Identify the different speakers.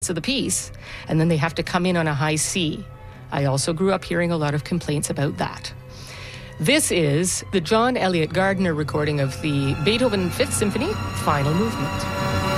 Speaker 1: of the piece, and then they have to come in on a high C. I also grew up hearing a lot of complaints about that. This is the John Elliott Gardiner recording of the Beethoven Fifth Symphony, Final Movement.